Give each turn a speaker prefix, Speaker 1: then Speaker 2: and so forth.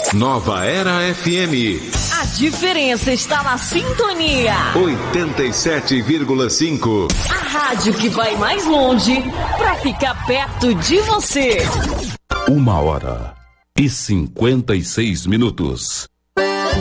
Speaker 1: Nova Era FM.
Speaker 2: A diferença está na sintonia.
Speaker 1: 87,5.
Speaker 2: A rádio que vai mais longe para ficar perto de você.
Speaker 3: 1h56.